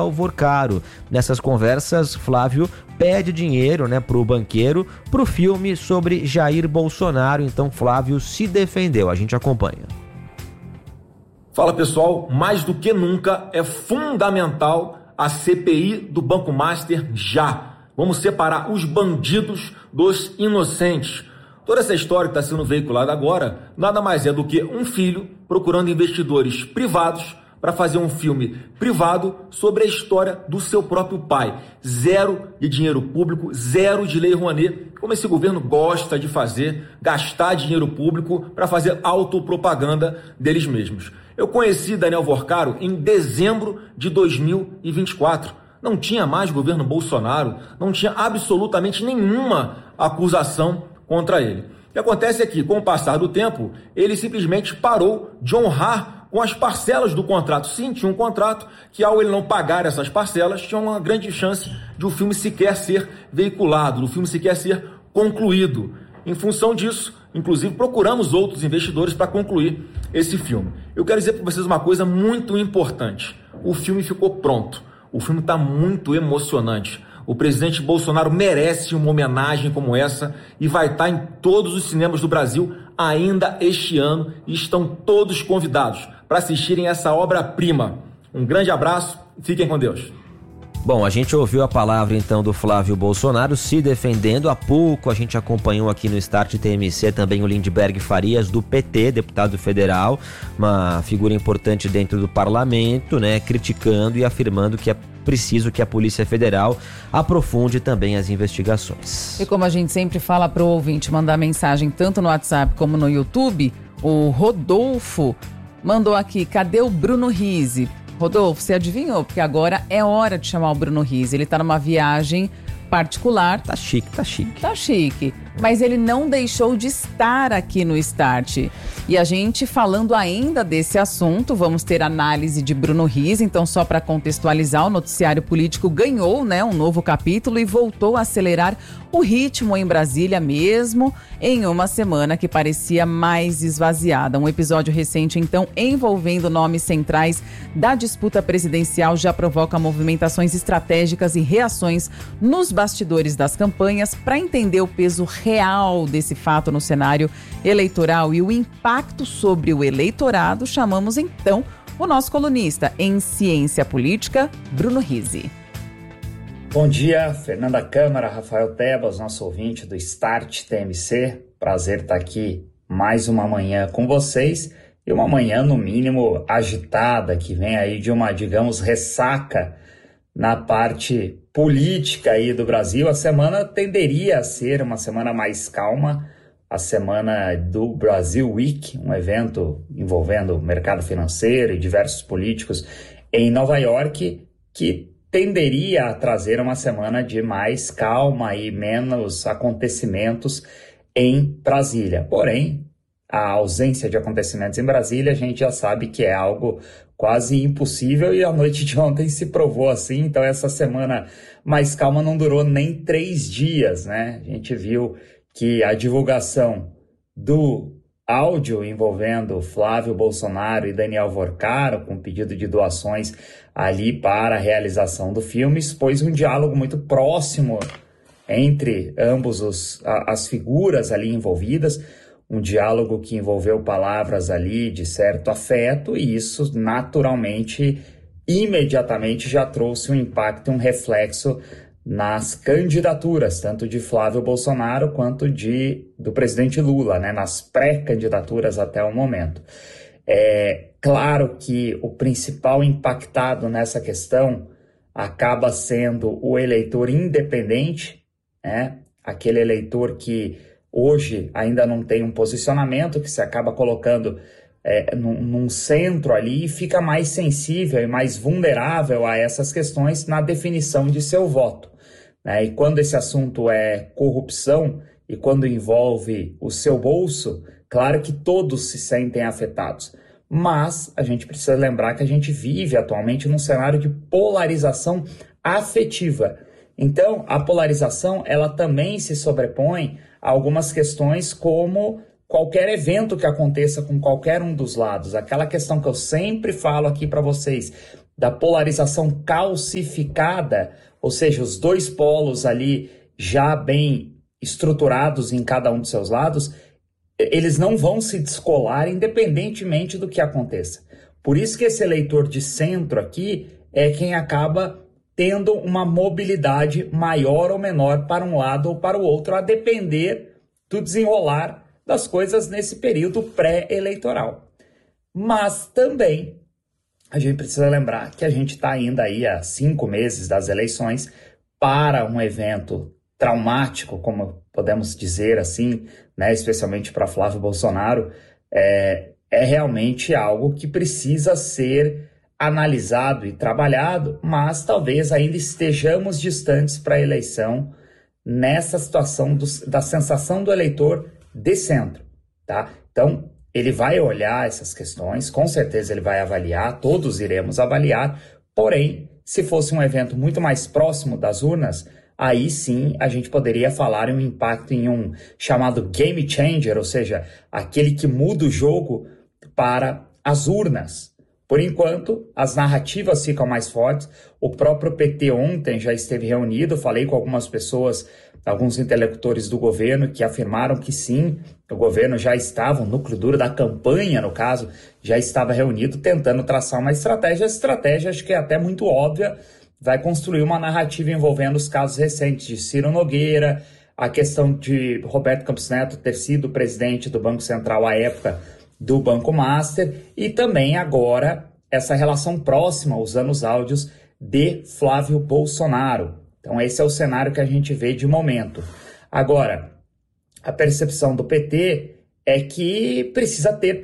Vorcaro. Nessas conversas, Flávio pede dinheiro, né, para o banqueiro, para o filme sobre Jair Bolsonaro. Então Flávio se defendeu. A gente acompanha. Fala pessoal, mais do que nunca é fundamental a CPI do Banco Master já. Vamos separar os bandidos dos inocentes. Toda essa história que está sendo veiculada agora nada mais é do que um filho procurando investidores privados para fazer um filme privado sobre a história do seu próprio pai. Zero de dinheiro público, zero de lei Rouanet, como esse governo gosta de fazer, gastar dinheiro público para fazer autopropaganda deles mesmos. Eu conheci Daniel Vorcaro em dezembro de 2024. Não tinha mais governo Bolsonaro, não tinha absolutamente nenhuma acusação contra ele. O que acontece é que, com o passar do tempo, ele simplesmente parou de honrar com as parcelas do contrato. Sim, tinha um contrato que, ao ele não pagar essas parcelas, tinha uma grande chance de o filme sequer ser veiculado, do filme sequer ser concluído. Em função disso, inclusive, procuramos outros investidores para concluir esse filme. Eu quero dizer para vocês uma coisa muito importante. O filme ficou pronto. O filme está muito emocionante. O presidente Bolsonaro merece uma homenagem como essa e vai estar em todos os cinemas do Brasil ainda este ano e estão todos convidados para assistirem essa obra-prima. Um grande abraço e fiquem com Deus. Bom, a gente ouviu a palavra então do Flávio Bolsonaro se defendendo. Há pouco a gente acompanhou aqui no Start TMC também o Lindbergh Farias, do PT, deputado federal, uma figura importante dentro do parlamento, né, criticando e afirmando que é preciso que a Polícia Federal aprofunde também as investigações. E como a gente sempre fala para o ouvinte mandar mensagem tanto no WhatsApp como no YouTube, o Rodolfo mandou aqui: cadê o Bruno Rizzi? Rodolfo, você adivinhou? Porque agora é hora de chamar o Bruno Rizzi. Ele tá numa viagem particular. Tá chique. Tá chique. Mas ele não deixou de estar aqui no Start. E a gente, falando ainda desse assunto, vamos ter análise de Bruno Rizzi. Então, só para contextualizar, o noticiário político ganhou, né, um novo capítulo e voltou a acelerar o ritmo em Brasília mesmo, em uma semana que parecia mais esvaziada. Um episódio recente, então, envolvendo nomes centrais da disputa presidencial já provoca movimentações estratégicas e reações nos bastidores das campanhas. Para entender o peso real desse fato no cenário eleitoral e o impacto sobre o eleitorado, chamamos então o nosso colunista em ciência política, Bruno Rizzi. Bom dia, Fernanda Câmara, Rafael Tebas, nosso ouvinte do Start TMC. Prazer estar aqui mais uma manhã com vocês e uma manhã, no mínimo, agitada, que vem aí de uma, digamos, ressaca na parte política aí do Brasil. A semana tenderia a ser uma semana mais calma, a semana do Brasil Week, um evento envolvendo o mercado financeiro e diversos políticos em Nova York, que tenderia a trazer uma semana de mais calma e menos acontecimentos em Brasília. Porém, a ausência de acontecimentos em Brasília, a gente já sabe que é algo quase impossível e a noite de ontem se provou assim. Então essa semana mais calma não durou nem 3 dias, né? A gente viu que a divulgação do áudio envolvendo Flávio Bolsonaro e Daniel Vorcaro, com pedido de doações ali para a realização do filme, expôs um diálogo muito próximo entre ambos as figuras ali envolvidas, um diálogo que envolveu palavras ali de certo afeto, e isso naturalmente, imediatamente já trouxe um impacto, um reflexo nas candidaturas, tanto de Flávio Bolsonaro quanto do presidente Lula, né, nas pré-candidaturas até o momento. É claro que o principal impactado nessa questão acaba sendo o eleitor independente, né, aquele eleitor que hoje ainda não tem um posicionamento, que se acaba colocando num centro ali e fica mais sensível e mais vulnerável a essas questões na definição de seu voto, né? E quando esse assunto é corrupção e quando envolve o seu bolso, claro que todos se sentem afetados. Mas a gente precisa lembrar que a gente vive atualmente num cenário de polarização afetiva. Então, a polarização, ela também se sobrepõe a algumas questões como qualquer evento que aconteça com qualquer um dos lados. Aquela questão que eu sempre falo aqui para vocês, da polarização calcificada, ou seja, os dois polos ali já bem estruturados em cada um dos seus lados, eles não vão se descolar independentemente do que aconteça. Por isso que esse eleitor de centro aqui é quem acaba tendo uma mobilidade maior ou menor para um lado ou para o outro, a depender do desenrolar das coisas nesse período pré-eleitoral. Mas também a gente precisa lembrar que a gente está ainda aí há 5 meses das eleições para um evento traumático, como podemos dizer assim, né, especialmente para Flávio Bolsonaro, é realmente algo que precisa ser analisado e trabalhado, mas talvez ainda estejamos distantes para a eleição nessa situação da sensação do eleitor de centro, tá? Então, ele vai olhar essas questões, com certeza ele vai avaliar, todos iremos avaliar, porém, se fosse um evento muito mais próximo das urnas, aí sim a gente poderia falar em um impacto em um chamado game changer, ou seja, aquele que muda o jogo para as urnas. Por enquanto, as narrativas ficam mais fortes. O próprio PT ontem já esteve reunido, falei com algumas pessoas, alguns interlocutores do governo que afirmaram que sim, o governo já estava, o núcleo duro da campanha, no caso, já estava reunido tentando traçar uma estratégia. A estratégia, acho que é até muito óbvia, vai construir uma narrativa envolvendo os casos recentes de Ciro Nogueira, a questão de Roberto Campos Neto ter sido presidente do Banco Central à época do Banco Master, e também agora essa relação próxima, usando os áudios de Flávio Bolsonaro. Então esse é o cenário que a gente vê de momento. Agora, a percepção do PT é que precisa ter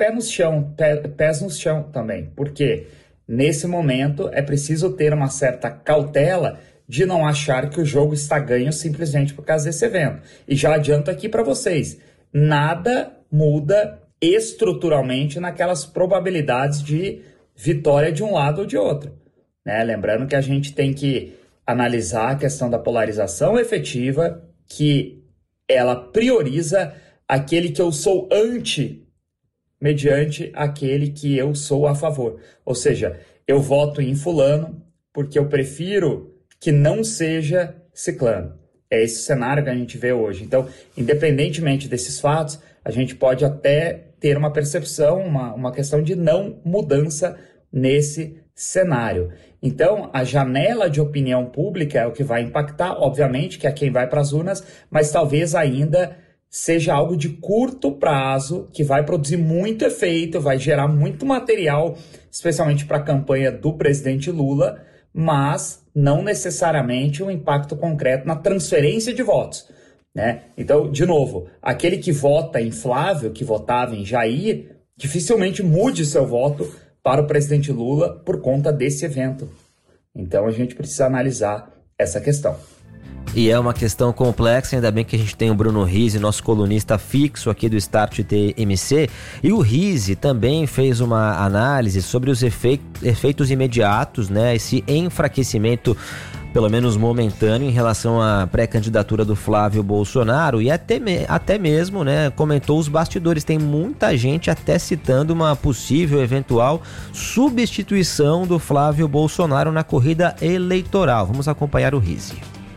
pés no chão também, porque nesse momento é preciso ter uma certa cautela de não achar que o jogo está ganho simplesmente por causa desse evento. E já adianto aqui para vocês, nada muda estruturalmente naquelas probabilidades de vitória de um lado ou de outro, né? Lembrando que a gente tem que analisar a questão da polarização efetiva, que ela prioriza aquele que eu sou anti, mediante aquele que eu sou a favor. Ou seja, eu voto em fulano porque eu prefiro que não seja ciclano. É esse cenário que a gente vê hoje. Então, independentemente desses fatos, a gente pode até ter uma percepção, uma questão de não mudança nesse cenário. Então, a janela de opinião pública é o que vai impactar, obviamente, que é quem vai para as urnas, mas talvez ainda seja algo de curto prazo, que vai produzir muito efeito, vai gerar muito material, especialmente para a campanha do presidente Lula, mas não necessariamente um impacto concreto na transferência de votos, né? Então, de novo, aquele que vota em Flávio, que votava em Jair, dificilmente mude seu voto para o presidente Lula por conta desse evento. Então, a gente precisa analisar essa questão. E é uma questão complexa, ainda bem que a gente tem o Bruno Rizzi, nosso colunista fixo aqui do Start TMC, e o Rizzi também fez uma análise sobre os efeitos imediatos, né, esse enfraquecimento, pelo menos momentâneo, em relação à pré-candidatura do Flávio Bolsonaro, e até mesmo, né, comentou os bastidores. Tem muita gente até citando uma possível, eventual substituição do Flávio Bolsonaro na corrida eleitoral. Vamos acompanhar o Rizzi.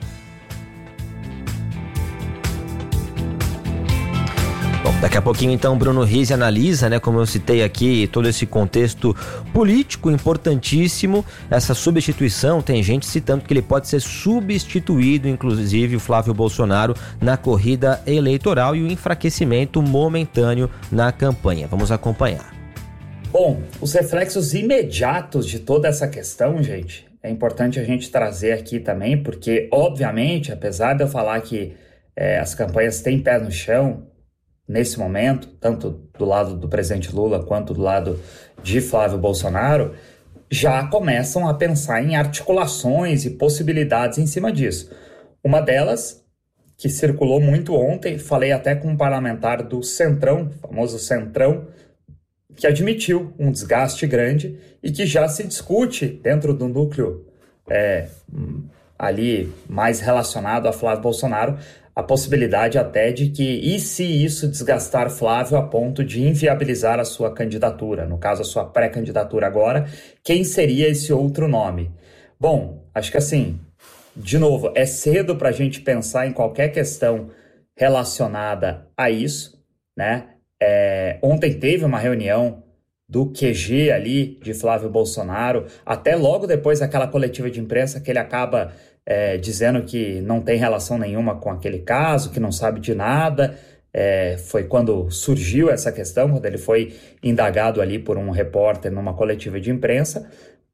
Daqui a pouquinho, então, Bruno Rizzi analisa, né, como eu citei aqui, todo esse contexto político importantíssimo, essa substituição. Tem gente citando que ele pode ser substituído, inclusive o Flávio Bolsonaro, na corrida eleitoral, e o enfraquecimento momentâneo na campanha. Vamos acompanhar. Bom, os reflexos imediatos de toda essa questão, gente, é importante a gente trazer aqui também, porque, obviamente, apesar de eu falar que as campanhas têm pé no chão, nesse momento, tanto do lado do presidente Lula quanto do lado de Flávio Bolsonaro, já começam a pensar em articulações e possibilidades em cima disso. Uma delas, que circulou muito ontem, falei até com um parlamentar do Centrão, famoso Centrão, que admitiu um desgaste grande e que já se discute dentro do núcleo ali mais relacionado a Flávio Bolsonaro, a possibilidade até de que, e se isso desgastar Flávio a ponto de inviabilizar a sua candidatura, no caso a sua pré-candidatura agora, quem seria esse outro nome? Bom, acho que assim, de novo, é cedo para a gente pensar em qualquer questão relacionada a isso, né? Ontem teve uma reunião do QG ali de Flávio Bolsonaro, até logo depois daquela coletiva de imprensa que ele acaba dizendo que não tem relação nenhuma com aquele caso, que não sabe de nada. Foi quando surgiu essa questão, quando ele foi indagado ali por um repórter numa coletiva de imprensa.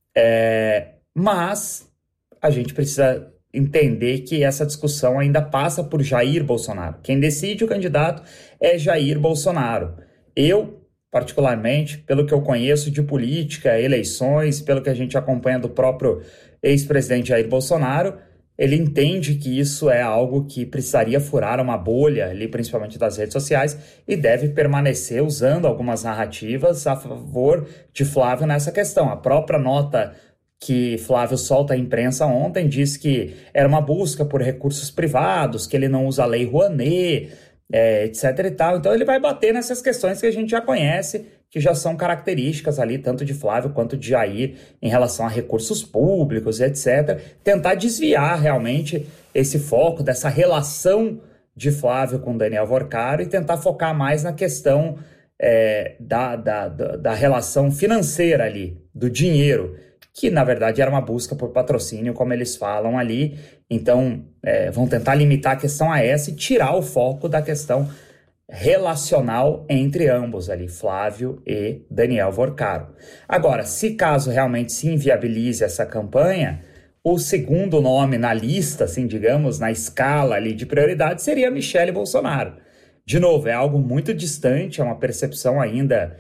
Mas a gente precisa entender que essa discussão ainda passa por Jair Bolsonaro. Quem decide o candidato é Jair Bolsonaro. Eu, particularmente, pelo que eu conheço de política, eleições, pelo que a gente acompanha do próprio ex-presidente Jair Bolsonaro, ele entende que isso é algo que precisaria furar uma bolha ali, principalmente das redes sociais, e deve permanecer usando algumas narrativas a favor de Flávio nessa questão. A própria nota que Flávio solta à imprensa ontem diz que era uma busca por recursos privados, que ele não usa a Lei Rouanet, etc e tal. Então ele vai bater nessas questões que a gente já conhece, que já são características ali, tanto de Flávio quanto de Jair, em relação a recursos públicos, etc. Tentar desviar realmente esse foco dessa relação de Flávio com Daniel Worcaro e tentar focar mais na questão da relação financeira ali, do dinheiro, que na verdade era uma busca por patrocínio, como eles falam ali. Então vão tentar limitar a questão a essa e tirar o foco da questão relacional entre ambos ali, Flávio e Daniel Worcaro. Agora, se caso realmente se inviabilize essa campanha, o segundo nome na lista, assim, digamos, na escala ali de prioridade, seria Michele Bolsonaro. De novo, é algo muito distante, é uma percepção ainda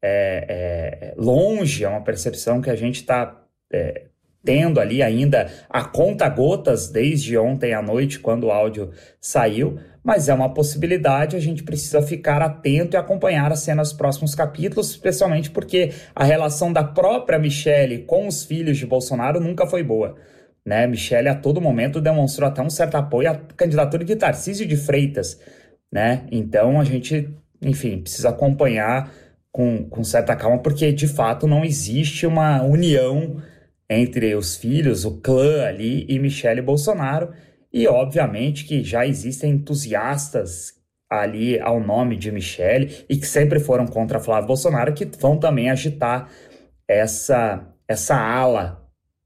longe, é uma percepção que a gente está tendo ali ainda a conta-gotas desde ontem à noite, quando o áudio saiu, mas é uma possibilidade, a gente precisa ficar atento e acompanhar as cenas dos próximos capítulos, especialmente porque a relação da própria Michele com os filhos de Bolsonaro nunca foi boa, né? Michele a todo momento demonstrou até um certo apoio à candidatura de Tarcísio de Freitas, né? Então a gente, enfim, precisa acompanhar com certa calma, porque de fato não existe uma união entre os filhos, o clã ali e Michele Bolsonaro, e obviamente que já existem entusiastas ali ao nome de Michele e que sempre foram contra Flávio Bolsonaro, que vão também agitar essa ala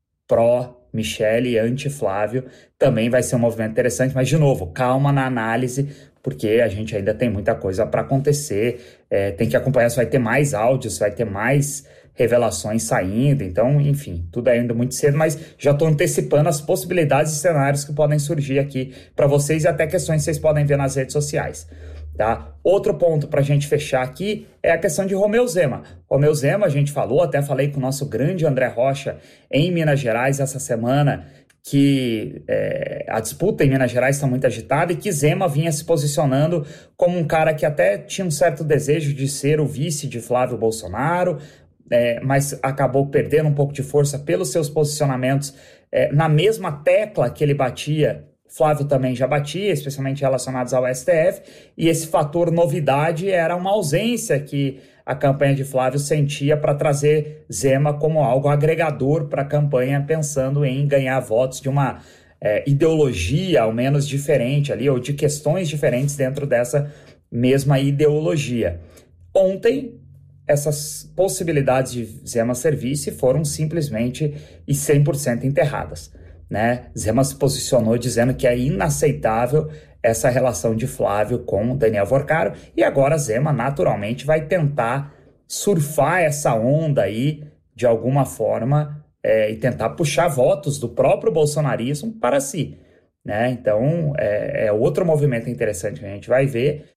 pró-Michele e anti-Flávio. Também vai ser um movimento interessante, mas de novo, calma na análise, porque a gente ainda tem muita coisa para acontecer, tem que acompanhar se vai ter mais áudios, se vai ter mais revelações saindo, então, enfim, tudo ainda muito cedo, mas já estou antecipando as possibilidades e cenários que podem surgir aqui para vocês e até questões que vocês podem ver nas redes sociais, tá? Outro ponto para a gente fechar aqui é a questão de Romeu Zema. Romeu Zema, a gente falou, até falei com o nosso grande André Rocha em Minas Gerais essa semana, que a disputa em Minas Gerais está muito agitada e que Zema vinha se posicionando como um cara que até tinha um certo desejo de ser o vice de Flávio Bolsonaro, mas acabou perdendo um pouco de força pelos seus posicionamentos na mesma tecla que ele batia. Flávio também já batia, especialmente relacionados ao STF, e esse fator novidade era uma ausência que a campanha de Flávio sentia para trazer Zema como algo agregador para a campanha, pensando em ganhar votos de uma ideologia ao menos diferente ali, ou de questões diferentes dentro dessa mesma ideologia. Ontem, essas possibilidades de Zema ser vice foram simplesmente e 100% enterradas, né? Zema se posicionou dizendo que é inaceitável essa relação de Flávio com Daniel Worcaro, e agora Zema naturalmente vai tentar surfar essa onda aí de alguma forma e tentar puxar votos do próprio bolsonarismo para si, né? Então é outro movimento interessante que a gente vai ver.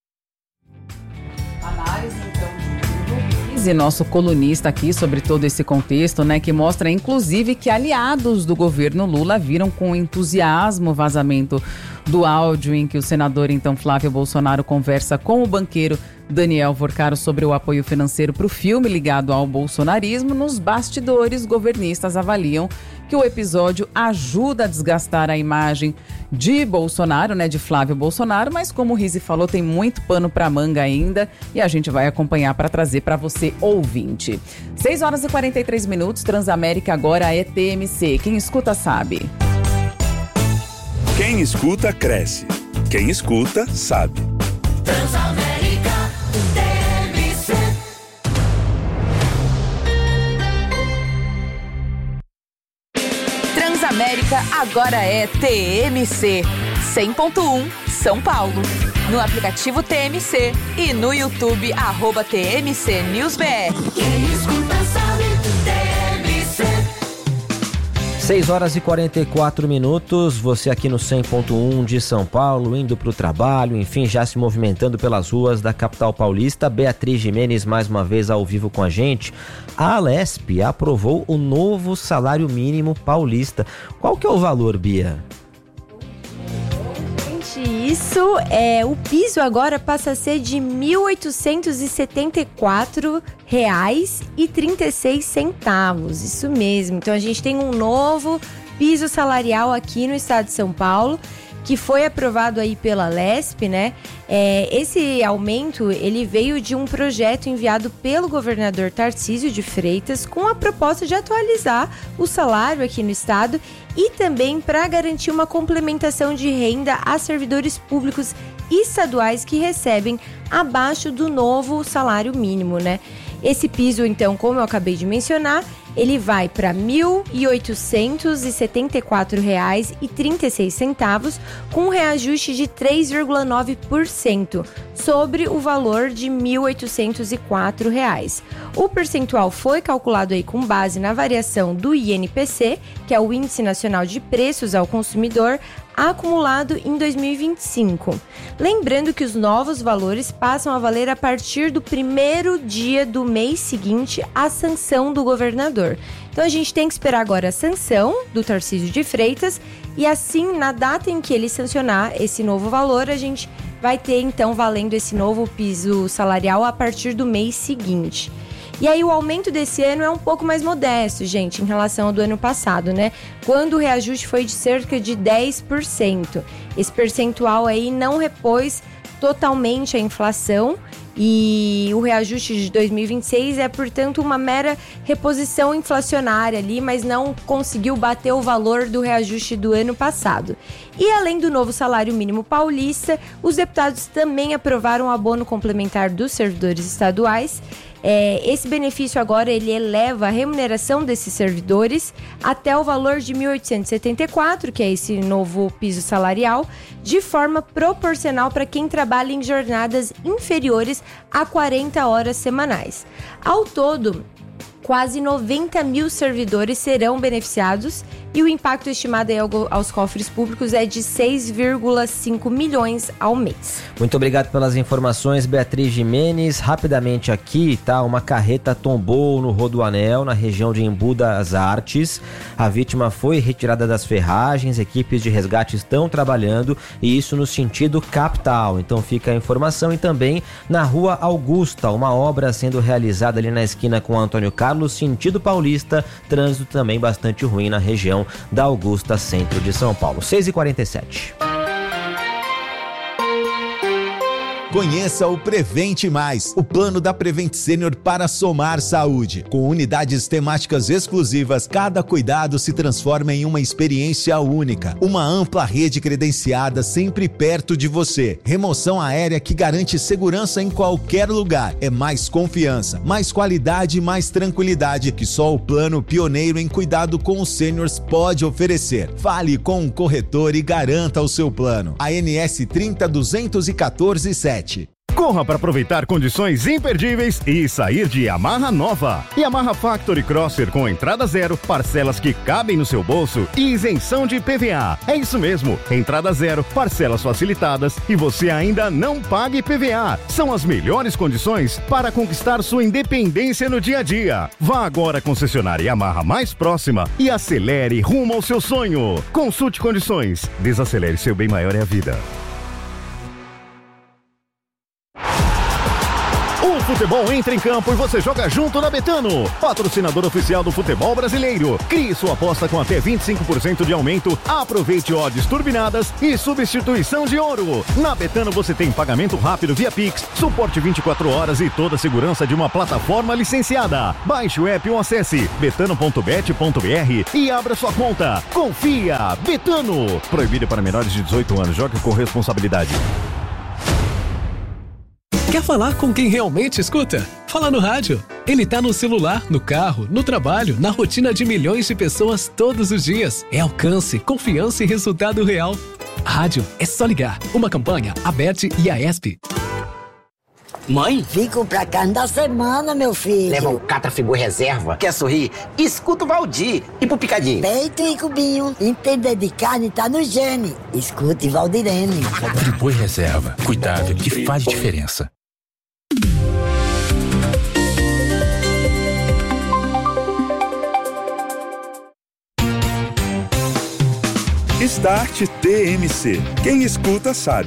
Análise então e nosso colunista aqui sobre todo esse contexto, né, que mostra inclusive que aliados do governo Lula viram com entusiasmo o vazamento do áudio em que o senador, então, Flávio Bolsonaro conversa com o banqueiro Daniel Vorcaro sobre o apoio financeiro para o filme ligado ao bolsonarismo. Nos bastidores, governistas avaliam que o episódio ajuda a desgastar a imagem de Bolsonaro, né, de Flávio Bolsonaro, mas como o Rizzi falou, tem muito pano para manga ainda e a gente vai acompanhar para trazer para você, ouvinte. 6 horas e 43 minutos, Transamérica agora é TMC. Quem escuta sabe. Quem escuta, cresce. Quem escuta, sabe. Transamérica TMC. Transamérica agora é TMC 100.1 São Paulo. No aplicativo TMC e no YouTube @TMC NewsBR. Quem escuta sabe, TMC. 6 horas e 44 minutos, você aqui no 100.1 de São Paulo, indo para o trabalho, enfim, já se movimentando pelas ruas da capital paulista. Beatriz Gimenez mais uma vez ao vivo com a gente. A Alesp aprovou o novo salário mínimo paulista. Qual que é o valor, Bia? Isso, o piso agora passa a ser de R$ 1.874,36. Isso mesmo. Então a gente tem um novo piso salarial aqui no estado de São Paulo, que foi aprovado aí pela Alesp, né? Esse aumento, ele veio de um projeto enviado pelo governador Tarcísio de Freitas com a proposta de atualizar o salário aqui no estado e também para garantir uma complementação de renda a servidores públicos estaduais que recebem abaixo do novo salário mínimo, né? Esse piso, então, como eu acabei de mencionar, ele vai para R$ 1.874,36, com um reajuste de 3,9% sobre o valor de R$ 1.804. O percentual foi calculado aí com base na variação do INPC, que é o Índice Nacional de Preços ao Consumidor, acumulado em 2025. Lembrando que os novos valores passam a valer a partir do primeiro dia do mês seguinte à sanção do governador. Então a gente tem que esperar agora a sanção do Tarcísio de Freitas e assim, na data em que ele sancionar esse novo valor, a gente vai ter então valendo esse novo piso salarial a partir do mês seguinte. E aí o aumento desse ano é um pouco mais modesto, gente, em relação ao do ano passado, né? Quando o reajuste foi de cerca de 10%. Esse percentual aí não repôs totalmente a inflação e o reajuste de 2026 é, portanto, uma mera reposição inflacionária ali, mas não conseguiu bater o valor do reajuste do ano passado. E além do novo salário mínimo paulista, os deputados também aprovaram o abono complementar dos servidores estaduais. Esse benefício agora ele eleva a remuneração desses servidores até o valor de R$ 1.874, que é esse novo piso salarial, de forma proporcional para quem trabalha em jornadas inferiores a 40 horas semanais. Ao todo, quase 90 mil servidores serão beneficiados e o impacto estimado aí aos cofres públicos é de 6,5 milhões ao mês. Muito obrigado pelas informações, Beatriz Gimenez. Rapidamente aqui, tá? Uma carreta tombou no Rodoanel, na região de Embu das Artes. A vítima foi retirada das ferragens, equipes de resgate estão trabalhando e isso no sentido capital. Então fica a informação. E também na Rua Augusta, uma obra sendo realizada ali na esquina com Antônio Carlos, sentido paulista, trânsito também bastante ruim na região da Augusta, centro de São Paulo. 6h47. Conheça o Prevente Mais, o plano da Prevent Senior para somar saúde. Com unidades temáticas exclusivas, cada cuidado se transforma em uma experiência única. Uma ampla rede credenciada sempre perto de você. Remoção aérea que garante segurança em qualquer lugar. É mais confiança, mais qualidade e mais tranquilidade que só o plano pioneiro em cuidado com os sêniors pode oferecer. Fale com um corretor e garanta o seu plano. ANS 30 214 7. Corra para aproveitar condições imperdíveis e sair de Yamaha nova. Yamaha Factory Crosser com entrada zero, parcelas que cabem no seu bolso e isenção de PVA. É isso mesmo, entrada zero, parcelas facilitadas e você ainda não paga IPVA. São as melhores condições para conquistar sua independência no dia a dia. Vá agora à concessionária Yamaha mais próxima e acelere rumo ao seu sonho. Consulte condições. Desacelere, seu bem maior é a vida. O futebol entra em campo e você joga junto na Betano, patrocinador oficial do futebol brasileiro. Crie sua aposta com até 25% de aumento, aproveite odds turbinadas e substituição de ouro. Na Betano você tem pagamento rápido via Pix, suporte 24 horas e toda a segurança de uma plataforma licenciada. Baixe o app ou acesse betano.bet.br e abra sua conta. Confia! Betano! Proibido para menores de 18 anos. Jogue com responsabilidade. Quer falar com quem realmente escuta? Fala no rádio. Ele tá no celular, no carro, no trabalho, na rotina de milhões de pessoas todos os dias. É alcance, confiança e resultado real. Rádio é só ligar. Uma campanha, ABET e AESP. Mãe? Vim comprar carne da semana, meu filho. Leva o Catrafibu Reserva. Quer sorrir? Escuta o Valdir. E pro picadinho? Peito e cubinho. Entender de carne tá no gene. Escute Valdirene. Catrafibu Reserva. Cuidado que faz diferença. Start TMC. Quem escuta sabe.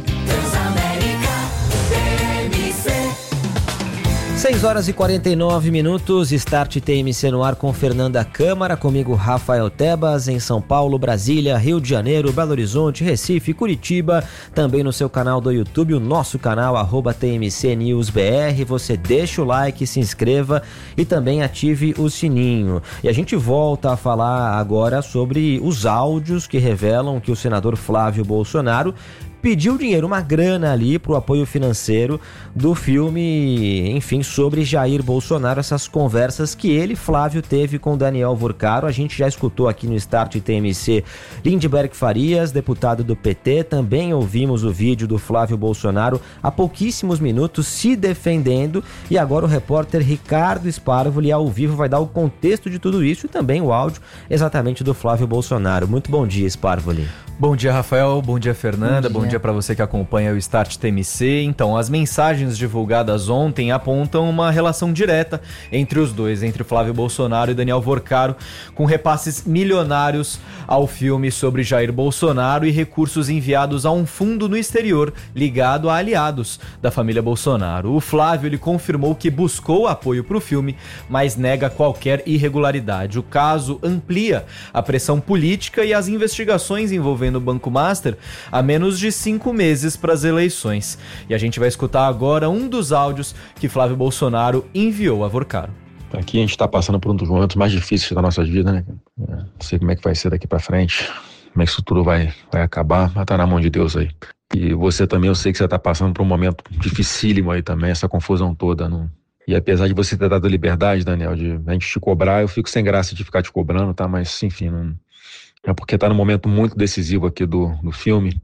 6 horas e 49 minutos, Start TMC no ar com Fernanda Câmara, comigo Rafael Tebas, em São Paulo, Brasília, Rio de Janeiro, Belo Horizonte, Recife, Curitiba, também no seu canal do YouTube, o nosso canal @TMC News BR, você deixa o like, se inscreva e também ative o sininho. E a gente volta a falar agora sobre os áudios que revelam que o senador Flávio Bolsonaro pediu dinheiro, uma grana ali pro apoio financeiro do filme, enfim, sobre Jair Bolsonaro, essas conversas que ele, Flávio, teve com Daniel Vorcaro. A gente já escutou aqui no Start TMC Lindbergh Farias, deputado do PT, também ouvimos o vídeo do Flávio Bolsonaro há pouquíssimos minutos se defendendo, e agora o repórter Ricardo Sparvoli ao vivo vai dar o contexto de tudo isso e também o áudio exatamente do Flávio Bolsonaro. Muito bom dia, Sparvoli. Bom dia, Rafael. Bom dia, Fernanda. Bom dia para você que acompanha o Start TMC. Então, as mensagens divulgadas ontem apontam uma relação direta entre os dois, entre Flávio Bolsonaro e Daniel Vorcaro, com repasses milionários ao filme sobre Jair Bolsonaro e recursos enviados a um fundo no exterior ligado a aliados da família Bolsonaro. O Flávio, ele confirmou que buscou apoio para o filme, mas nega qualquer irregularidade. O caso amplia a pressão política e as investigações envolvendo o Banco Master há menos de 5 meses para as eleições. E a gente vai escutar agora um dos áudios que Flávio Bolsonaro enviou a Vorcaro. Aqui a gente está passando por um dos momentos mais difíceis da nossa vida, né? Não sei como é que vai ser daqui para frente, como é que isso tudo vai acabar, mas tá na mão de Deus aí. E você também, eu sei que você está passando por um momento dificílimo aí também, essa confusão toda. E apesar de você ter dado liberdade, Daniel, de a gente te cobrar, eu fico sem graça de ficar te cobrando, tá? Mas, enfim, não... É porque tá num momento muito decisivo aqui do filme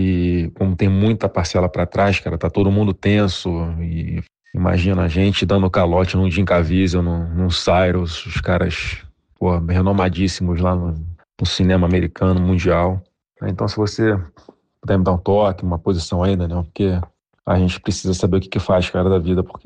e como tem muita parcela para trás, cara, tá todo mundo tenso e imagina a gente dando calote num Jim Caviezel, num Cyrus, os caras, pô, renomadíssimos lá no cinema americano, mundial. Então se você puder me dar um toque, uma posição aí, Daniel, porque a gente precisa saber o que faz, cara, da vida, porque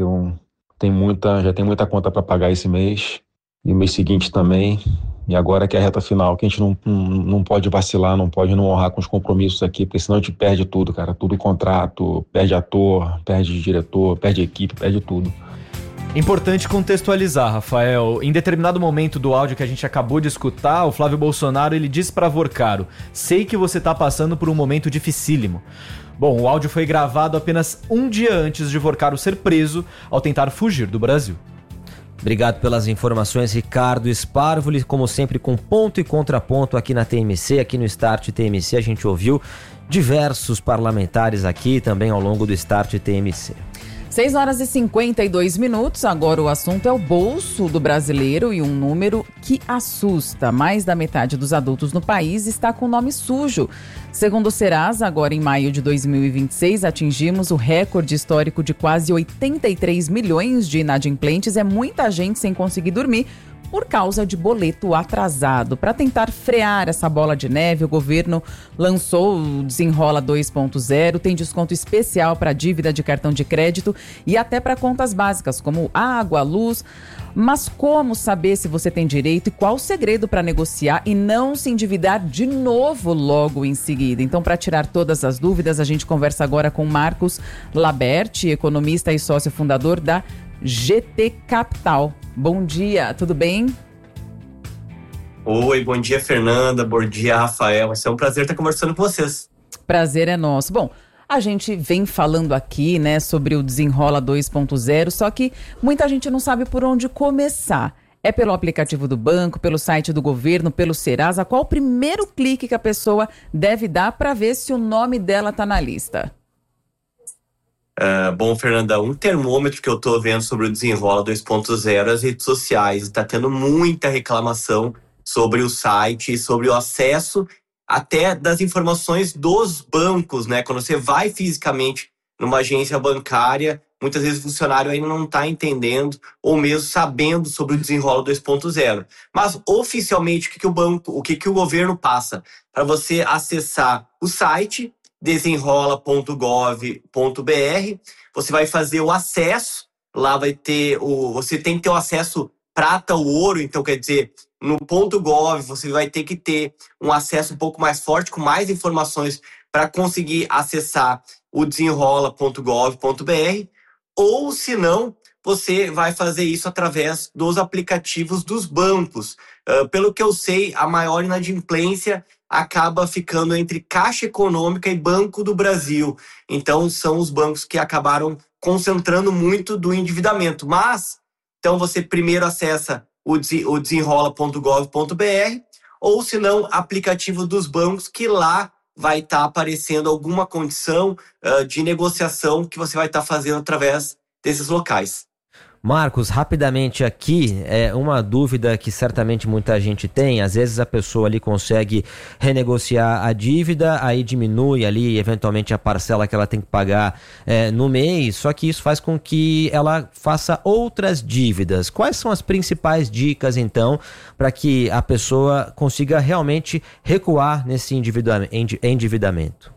já tem muita conta para pagar esse mês e o mês seguinte também. E agora que é a reta final, que a gente não pode vacilar, não pode não honrar com os compromissos aqui, porque senão a gente perde tudo, cara. Tudo contrato, perde ator, perde diretor, perde equipe, perde tudo. Importante contextualizar, Rafael. Em determinado momento do áudio que a gente acabou de escutar, o Flávio Bolsonaro ele disse para Vorcaro: sei que você tá passando por um momento dificílimo. Bom, o áudio foi gravado apenas um dia antes de Vorcaro ser preso ao tentar fugir do Brasil. Obrigado pelas informações, Ricardo Sparvoli, como sempre com ponto e contraponto aqui na TMC, aqui no Start TMC. A gente ouviu diversos parlamentares aqui também ao longo do Start TMC. 6h52, agora o assunto é o bolso do brasileiro e um número que assusta. Mais da metade dos adultos no país está com o nome sujo. Segundo o Serasa, agora em maio de 2026, atingimos o recorde histórico de quase 83 milhões de inadimplentes. É muita gente sem conseguir dormir por causa de boleto atrasado. Para tentar frear essa bola de neve, o governo lançou o Desenrola 2.0, tem desconto especial para dívida de cartão de crédito e até para contas básicas, como água, luz. Mas como saber se você tem direito e qual o segredo para negociar e não se endividar de novo logo em seguida? Então, para tirar todas as dúvidas, a gente conversa agora com Marcos Laberti, economista e sócio fundador da GT Capital. Bom dia, tudo bem? Oi, bom dia, Fernanda. Bom dia, Rafael. É um prazer estar conversando com vocês. Prazer é nosso. Bom, a gente vem falando aqui, né, sobre o Desenrola 2.0, só que muita gente não sabe por onde começar. É pelo aplicativo do banco, pelo site do governo, pelo Serasa? Qual o primeiro clique que a pessoa deve dar para ver se o nome dela está na lista? Bom, Fernanda, um termômetro que eu tô vendo sobre o Desenrola 2.0 é as redes sociais. Está tendo muita reclamação sobre o site e sobre o acesso até das informações dos bancos, né? Quando você vai fisicamente numa agência bancária, muitas vezes o funcionário ainda não está entendendo ou mesmo sabendo sobre o Desenrola 2.0. Mas oficialmente, o que o governo passa? Para você acessar o site desenrola.gov.br, você vai fazer o acesso, lá vai ter você tem que ter o acesso prata ou ouro, então quer dizer, no .gov você vai ter que ter um acesso um pouco mais forte, com mais informações para conseguir acessar o desenrola.gov.br, ou se não, você vai fazer isso através dos aplicativos dos bancos. Pelo que eu sei, a maior inadimplência acaba ficando entre Caixa Econômica e Banco do Brasil. Então, são os bancos que acabaram concentrando muito do endividamento. Mas, então você primeiro acessa o desenrola.gov.br, ou se não, aplicativo dos bancos, que lá vai estar aparecendo alguma condição de negociação que você vai estar fazendo através desses locais. Marcos, rapidamente aqui, uma dúvida que certamente muita gente tem. Às vezes a pessoa ali consegue renegociar a dívida, aí diminui ali eventualmente a parcela que ela tem que pagar no mês, só que isso faz com que ela faça outras dívidas. Quais são as principais dicas, então, para que a pessoa consiga realmente recuar nesse endividamento?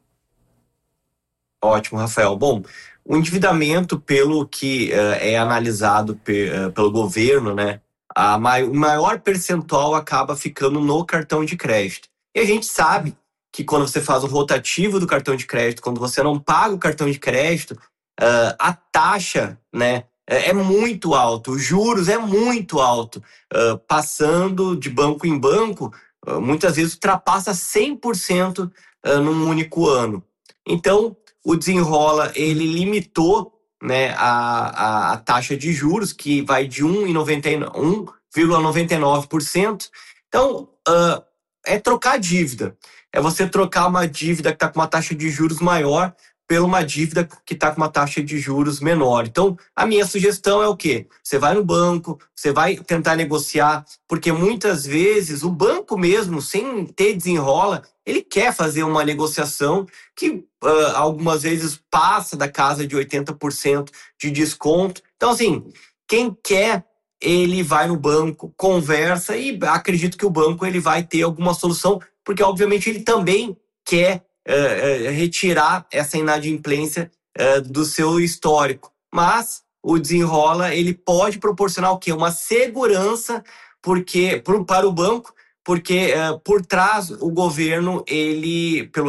Ótimo, Rafael. Bom, o endividamento, pelo que é analisado pelo governo, né, o maior percentual acaba ficando no cartão de crédito. E a gente sabe que quando você faz o rotativo do cartão de crédito, quando você não paga o cartão de crédito, a taxa, né, é muito alta, os juros é muito alto. Passando de banco em banco, muitas vezes ultrapassa 100% num único ano. Então, o Desenrola, ele limitou, né, a taxa de juros, que vai de 1,99%. Então, é trocar dívida. É você trocar uma dívida que está com uma taxa de juros maior por uma dívida que está com uma taxa de juros menor. Então, a minha sugestão é o quê? Você vai no banco, você vai tentar negociar, porque muitas vezes o banco mesmo, sem ter Desenrola, ele quer fazer uma negociação que algumas vezes passa da casa de 80% de desconto. Então, assim, quem quer, ele vai no banco, conversa e acredito que o banco ele vai ter alguma solução, porque obviamente ele também quer retirar essa inadimplência do seu histórico. Mas o Desenrola, ele pode proporcionar o quê? Uma segurança para o banco, porque por trás o governo, ele, pelo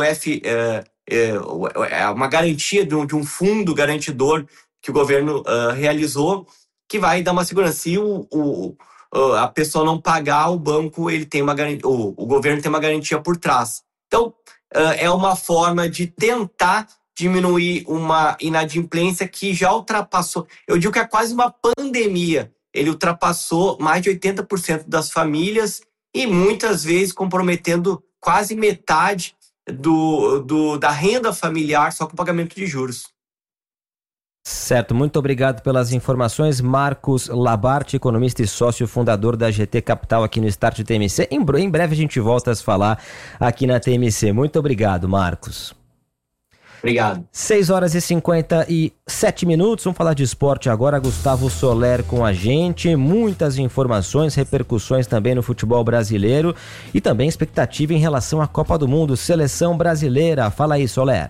uma garantia de um fundo garantidor que o governo realizou, que vai dar uma segurança. Se a pessoa não pagar, o banco ele tem o governo tem uma garantia por trás. Então, é uma forma de tentar diminuir uma inadimplência que já ultrapassou. Eu digo que é quase uma pandemia. Ele ultrapassou mais de 80% das famílias e muitas vezes comprometendo quase metade da renda familiar só com pagamento de juros. Certo, muito obrigado pelas informações. Marcos Labarte, economista e sócio fundador da GT Capital aqui no Start TMC. Em breve a gente volta a se falar aqui na TMC. Muito obrigado, Marcos. Obrigado. 6h57. Vamos falar de esporte agora. Gustavo Soler com a gente. Muitas informações, repercussões também no futebol brasileiro e também expectativa em relação à Copa do Mundo, seleção brasileira. Fala aí, Soler.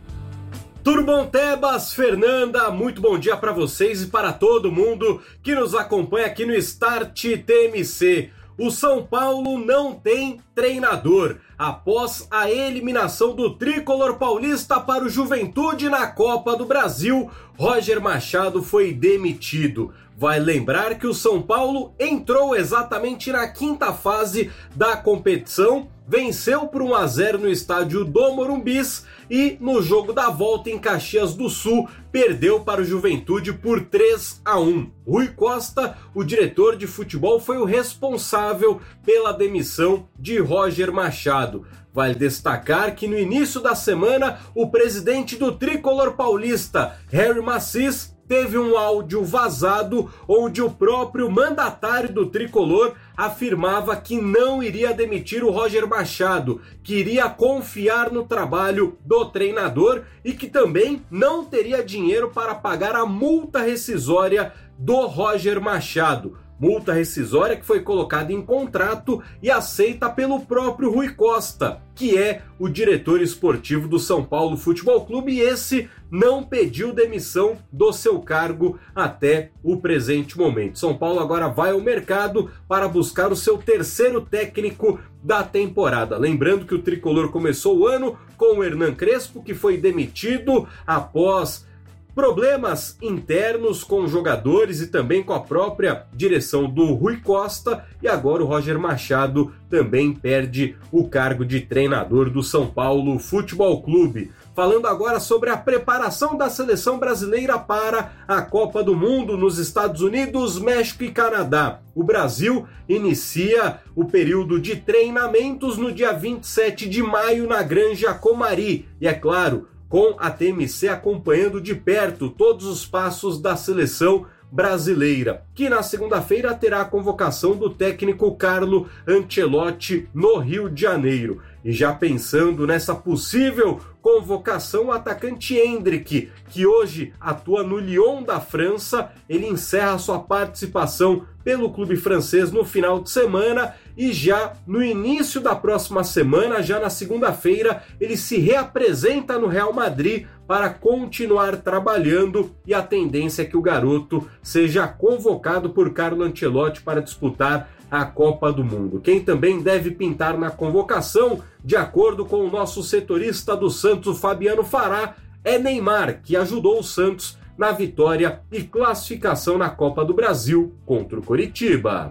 Tudo bom, Tebas, Fernanda? Muito bom dia para vocês e para todo mundo que nos acompanha aqui no Start TMC. O São Paulo não tem treinador. Após a eliminação do tricolor paulista para o Juventude na Copa do Brasil, Roger Machado foi demitido. Vai lembrar que o São Paulo entrou exatamente na quinta fase da competição, venceu por 1-0 no estádio do Morumbis e no jogo da volta em Caxias do Sul perdeu para o Juventude por 3-1. Rui Costa, o diretor de futebol, foi o responsável pela demissão de Roger Machado. Vale destacar que no início da semana o presidente do tricolor paulista, Harry Macis, teve um áudio vazado onde o próprio mandatário do tricolor afirmava que não iria demitir o Roger Machado, que iria confiar no trabalho do treinador e que também não teria dinheiro para pagar a multa rescisória do Roger Machado. Multa rescisória que foi colocada em contrato e aceita pelo próprio Rui Costa, que é o diretor esportivo do São Paulo Futebol Clube, e esse não pediu demissão do seu cargo até o presente momento. São Paulo agora vai ao mercado para buscar o seu terceiro técnico da temporada. Lembrando que o tricolor começou o ano com o Hernan Crespo, que foi demitido após problemas internos com jogadores e também com a própria direção do Rui Costa, e agora o Roger Machado também perde o cargo de treinador do São Paulo Futebol Clube. Falando agora sobre a preparação da seleção brasileira para a Copa do Mundo nos Estados Unidos, México e Canadá. O Brasil inicia o período de treinamentos no dia 27 de maio na Granja Comari. E é claro, com a TMC acompanhando de perto todos os passos da seleção brasileira, que na segunda-feira terá a convocação do técnico Carlo Ancelotti no Rio de Janeiro. E já pensando nessa possível convocação, o atacante Endrick, que hoje atua no Lyon da França, ele encerra sua participação pelo clube francês no final de semana e já no início da próxima semana, já na segunda-feira, ele se reapresenta no Real Madrid para continuar trabalhando, e a tendência é que o garoto seja convocado por Carlo Ancelotti para disputar a Copa do Mundo. Quem também deve pintar na convocação, de acordo com o nosso setorista do Santos, o Fabiano Fará, é Neymar, que ajudou o Santos na vitória e classificação na Copa do Brasil contra o Coritiba.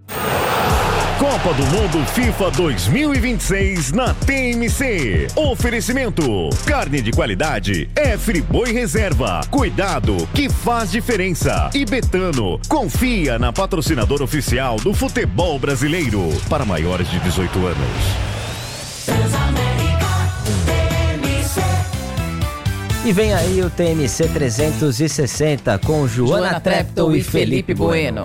Copa do Mundo FIFA 2026 na TMC. Oferecimento: carne de qualidade é Friboi Reserva. Cuidado que faz diferença. E Betano, confia na patrocinadora oficial do futebol brasileiro. Para maiores de 18 anos. E vem aí o TMC 360 com Joana Treptow e Felipe Bueno.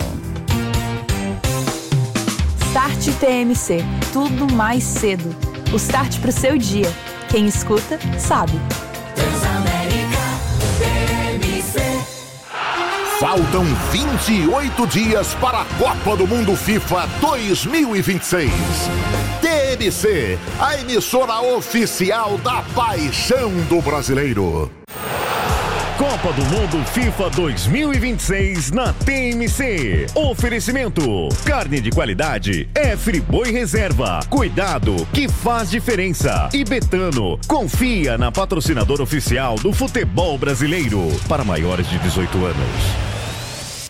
Start TMC, tudo mais cedo. O start pro seu dia. Quem escuta, sabe. Transamérica TMC. Faltam 28 dias para a Copa do Mundo FIFA 2026. TMC, a emissora oficial da paixão do brasileiro. Copa do Mundo FIFA 2026 na TMC. Oferecimento: carne de qualidade é Friboi Reserva. Cuidado que faz diferença. E Betano, confia na patrocinadora oficial do futebol brasileiro. Para maiores de 18 anos.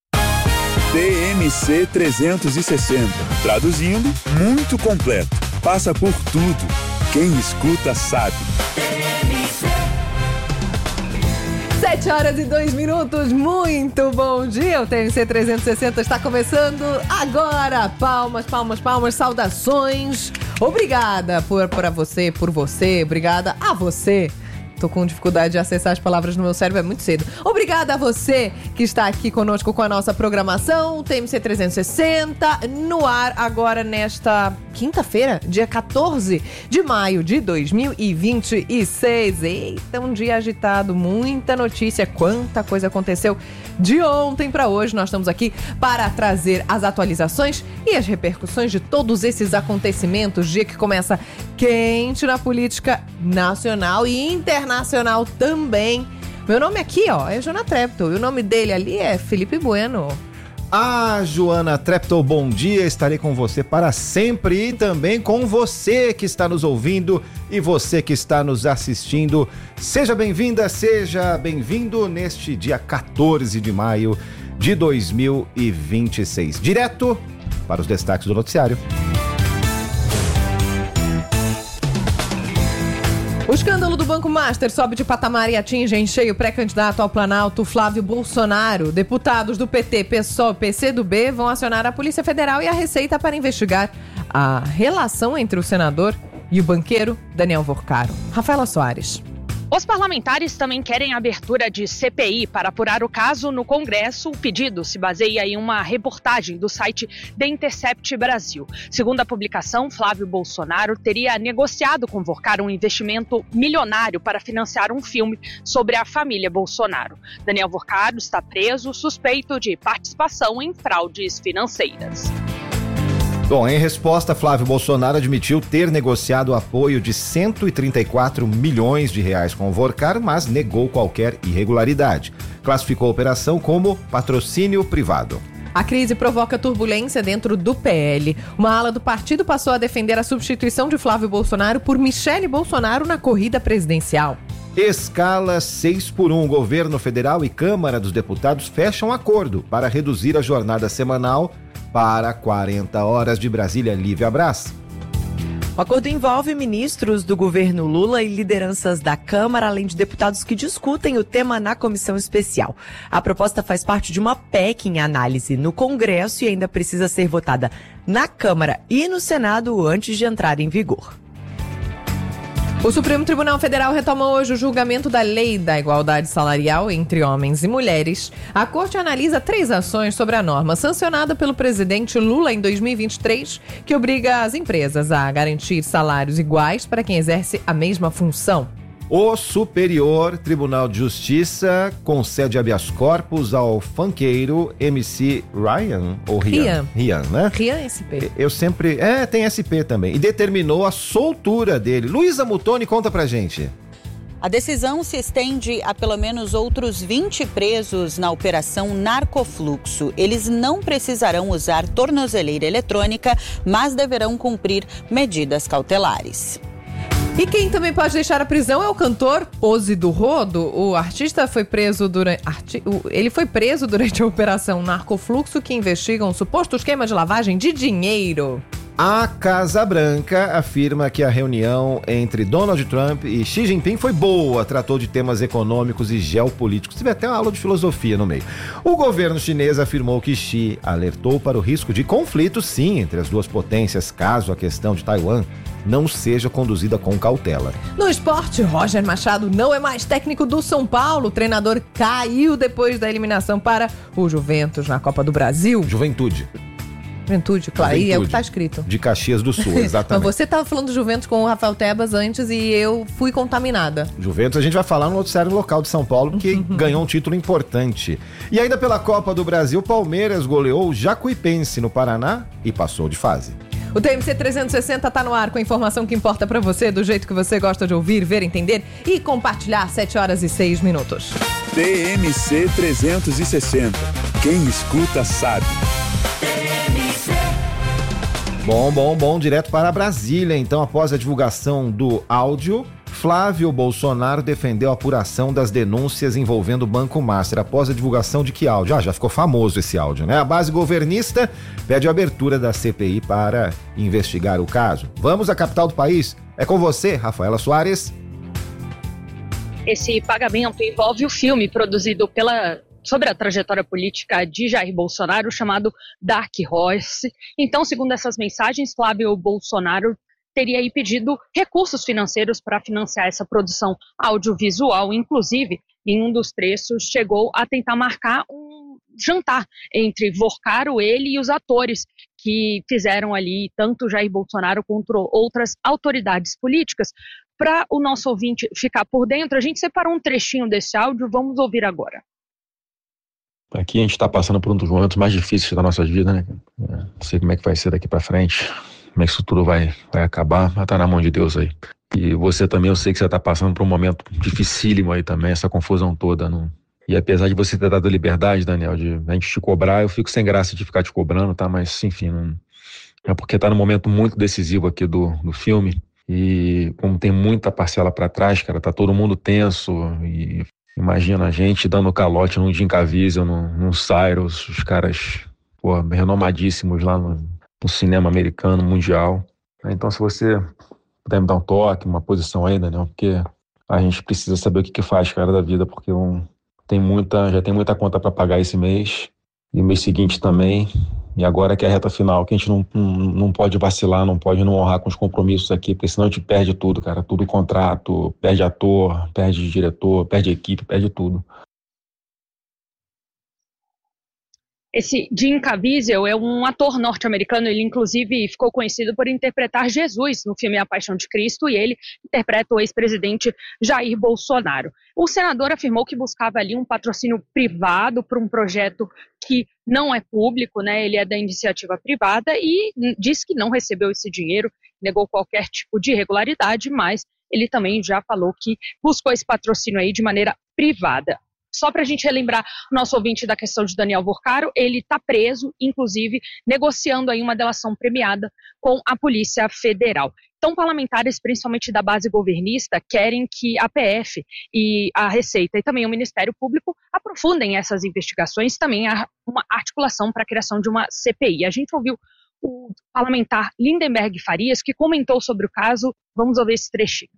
TMC 360. Traduzindo, muito completo. Passa por tudo. Quem escuta sabe. 7h02, muito bom dia, o TMC 360 está começando agora, palmas, saudações, obrigada por você, obrigada a você Tô com dificuldade de acessar as palavras no meu cérebro, é muito cedo. Obrigada a você que está aqui conosco com a nossa programação, TMC 360, no ar agora nesta quinta-feira, dia 14 de maio de 2026. Eita, um dia agitado, muita notícia, quanta coisa aconteceu de ontem para hoje. Nós estamos aqui para trazer as atualizações e as repercussões de todos esses acontecimentos. Dia que começa quente na política nacional e internacional também. Meu nome aqui, é Joana Treptow e o nome dele ali é Felipe Bueno. Joana Treptow, bom dia, estarei com você para sempre e também com você que está nos ouvindo e você que está nos assistindo. Seja bem-vinda, seja bem-vindo neste dia 14 de maio de 2026. Direto para os destaques do noticiário. O escândalo do Banco Master sobe de patamar e atinge em cheio o pré-candidato ao Planalto Flávio Bolsonaro. Deputados do PT, PSOL e PCdoB vão acionar a Polícia Federal e a Receita para investigar a relação entre o senador e o banqueiro Daniel Vorcaro. Rafaela Soares. Os parlamentares também querem a abertura de CPI para apurar o caso no Congresso. O pedido se baseia em uma reportagem do site The Intercept Brasil. Segundo a publicação, Flávio Bolsonaro teria negociado com Vorcaro um investimento milionário para financiar um filme sobre a família Bolsonaro. Daniel Vorcaro está preso, suspeito de participação em fraudes financeiras. Bom, em resposta, Flávio Bolsonaro admitiu ter negociado o apoio de 134 milhões de reais com o Vorcaro, mas negou qualquer irregularidade. Classificou a operação como patrocínio privado. A crise provoca turbulência dentro do PL. Uma ala do partido passou a defender a substituição de Flávio Bolsonaro por Michele Bolsonaro na corrida presidencial. Escala 6x1. Governo federal e Câmara dos Deputados fecham acordo para reduzir a jornada semanal para 40 horas. De Brasília, Lívia Brás. O acordo envolve ministros do governo Lula e lideranças da Câmara, além de deputados que discutem o tema na comissão especial. A proposta faz parte de uma PEC em análise no Congresso e ainda precisa ser votada na Câmara e no Senado antes de entrar em vigor. O Supremo Tribunal Federal retoma hoje o julgamento da Lei da Igualdade Salarial entre homens e mulheres. A Corte analisa 3 ações sobre a norma sancionada pelo presidente Lula em 2023, que obriga as empresas a garantir salários iguais para quem exerce a mesma função. O Superior Tribunal de Justiça concede habeas corpus ao funkeiro MC Ryan, ou Rian? Rian, né? Rian SP. Eu sempre... tem SP também. E determinou a soltura dele. Luísa Mutoni, conta pra gente. A decisão se estende a pelo menos outros 20 presos na operação Narcofluxo. Eles não precisarão usar tornozeleira eletrônica, mas deverão cumprir medidas cautelares. E quem também pode deixar a prisão é o cantor Pose do Rodo. O artista foi preso durante a operação Narcofluxo, que investiga um suposto esquema de lavagem de dinheiro. A Casa Branca afirma que a reunião entre Donald Trump e Xi Jinping foi boa, tratou de temas econômicos e geopolíticos. Teve até uma aula de filosofia no meio. O governo chinês afirmou que Xi alertou para o risco de conflito, sim, entre as duas potências, caso a questão de Taiwan não seja conduzida com cautela. No esporte, Roger Machado não é mais técnico do São Paulo. O treinador caiu depois da eliminação para o Juventus na Copa do Brasil. Juventude, claro, e é o que tá escrito. De Caxias do Sul, exatamente. Mas você tava falando do Juventus com o Rafael Tebas antes e eu fui contaminada. Juventus, a gente vai falar no noticiário local de São Paulo, que ganhou um título importante. E ainda pela Copa do Brasil, Palmeiras goleou o Jacuipense no Paraná e passou de fase. O TMC 360 tá no ar com a informação que importa pra você, do jeito que você gosta de ouvir, ver, entender e compartilhar. 7h06. TMC 360. Quem escuta sabe. Bom, direto para Brasília. Então, após a divulgação do áudio, Flávio Bolsonaro defendeu a apuração das denúncias envolvendo o Banco Master. Após a divulgação de que áudio? Já ficou famoso esse áudio, né? A base governista pede a abertura da CPI para investigar o caso. Vamos à capital do país? É com você, Rafaela Soares. Esse pagamento envolve o filme produzido sobre a trajetória política de Jair Bolsonaro, chamado Dark Horse. Então, segundo essas mensagens, Flávio Bolsonaro teria aí pedido recursos financeiros para financiar essa produção audiovisual. Inclusive, em um dos trechos, chegou a tentar marcar um jantar entre Vorcaro, ele e os atores que fizeram ali tanto Jair Bolsonaro quanto outras autoridades políticas. Para o nosso ouvinte ficar por dentro, a gente separou um trechinho desse áudio, vamos ouvir agora. Aqui a gente está passando por um dos momentos mais difíceis da nossa vida, né? Não sei como é que vai ser daqui para frente, como é que isso tudo vai acabar, mas tá na mão de Deus aí. E você também, eu sei que você está passando por um momento dificílimo aí também, essa confusão toda. E apesar de você ter dado liberdade, Daniel, de a gente te cobrar, eu fico sem graça de ficar te cobrando, tá? Mas, enfim, é porque tá num momento muito decisivo aqui do filme. E como tem muita parcela para trás, cara, tá todo mundo tenso. E imagina a gente dando calote num Jim Caviezel, num Cyrus, os caras renomadíssimos lá no cinema americano, mundial. Então, se você puder me dar um toque, uma posição aí, Daniel, porque a gente precisa saber o que faz, cara, da vida, porque já tem muita conta para pagar esse mês, e o mês seguinte também, e agora que é a reta final, que a gente não pode vacilar, não pode não honrar com os compromissos aqui, porque senão a gente perde tudo, cara, tudo contrato, perde ator, perde diretor, perde equipe, perde tudo. Esse Jim Caviezel é um ator norte-americano, ele inclusive ficou conhecido por interpretar Jesus no filme A Paixão de Cristo, e ele interpreta o ex-presidente Jair Bolsonaro. O senador afirmou que buscava ali um patrocínio privado para um projeto que não é público, né? Ele é da iniciativa privada e disse que não recebeu esse dinheiro, negou qualquer tipo de irregularidade, mas ele também já falou que buscou esse patrocínio aí de maneira privada. Só para a gente relembrar o nosso ouvinte da questão de Daniel Vorcaro, ele está preso, inclusive negociando aí uma delação premiada com a Polícia Federal. Então, parlamentares, principalmente da base governista, querem que a PF e a Receita e também o Ministério Público aprofundem essas investigações, também há uma articulação para a criação de uma CPI. A gente ouviu o parlamentar Lindenberg Farias, que comentou sobre o caso. Vamos ouvir esse trechinho.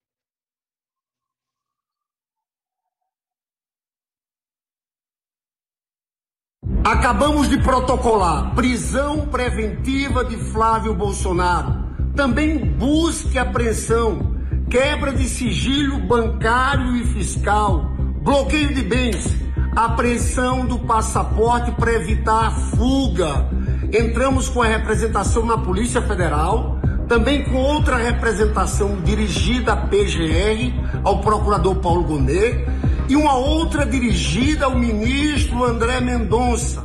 Acabamos de protocolar prisão preventiva de Flávio Bolsonaro. Também busca e apreensão, quebra de sigilo bancário e fiscal, bloqueio de bens, apreensão do passaporte para evitar a fuga. Entramos com a representação na Polícia Federal, também com outra representação dirigida à PGR, ao procurador Paulo Gonet, e uma outra dirigida ao ministro André Mendonça.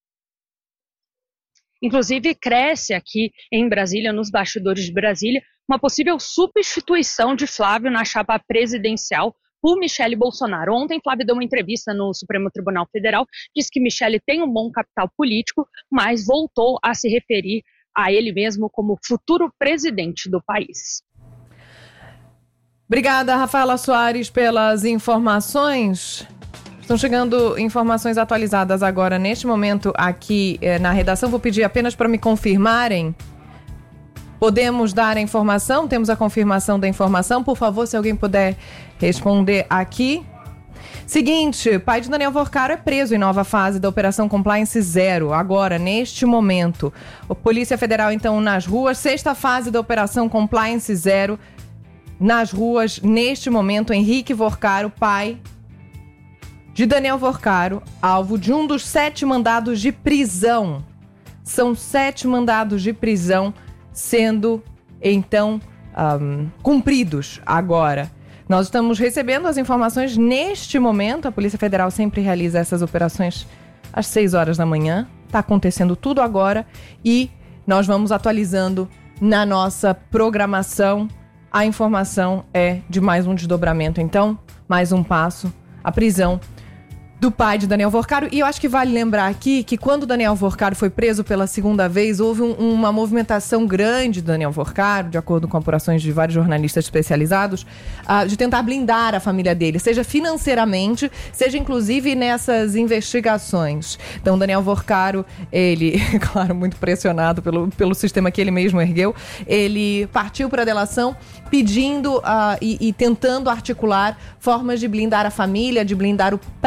Inclusive, cresce aqui em Brasília, nos bastidores de Brasília, uma possível substituição de Flávio na chapa presidencial por Michele Bolsonaro. Ontem, Flávio deu uma entrevista no Supremo Tribunal Federal, disse que Michele tem um bom capital político, mas voltou a se referir a ele mesmo como futuro presidente do país. Obrigada, Rafaela Soares, pelas informações. Estão chegando informações atualizadas agora, neste momento, aqui na redação. Vou pedir apenas para me confirmarem. Podemos dar a informação? Temos a confirmação da informação. Por favor, se alguém puder responder aqui. Seguinte, pai de Daniel Vorcaro é preso em nova fase da Operação Compliance Zero. Agora, neste momento, a Polícia Federal, então, nas ruas. Sexta fase da Operação Compliance Zero. Nas ruas, neste momento, Henrique Vorcaro, pai de Daniel Vorcaro, alvo de um dos 7 mandados de prisão. São 7 mandados de prisão sendo, então, cumpridos agora. Nós estamos recebendo as informações neste momento. A Polícia Federal sempre realiza essas operações às 6 horas da manhã. Está acontecendo tudo agora e nós vamos atualizando na nossa programação. A informação é de mais um desdobramento, então, mais um passo, a prisão do pai de Daniel Vorcaro. E eu acho que vale lembrar aqui que quando Daniel Vorcaro foi preso pela segunda vez, houve uma movimentação grande do Daniel Vorcaro, de acordo com apurações de vários jornalistas especializados, de tentar blindar a família dele, seja financeiramente, seja inclusive nessas investigações. Então, Daniel Vorcaro, ele, claro, muito pressionado pelo sistema que ele mesmo ergueu, ele partiu para a delação pedindo e tentando articular formas de blindar a família, de blindar o patrimônio